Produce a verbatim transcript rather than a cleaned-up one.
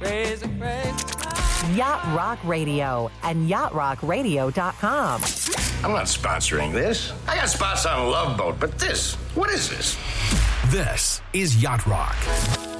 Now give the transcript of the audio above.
Crazy, crazy. Yacht Rock Radio and yacht rock radio dot com. I'm not sponsoring this. I got spots on a Love Boat, but this, what is this? This is Yacht Rock.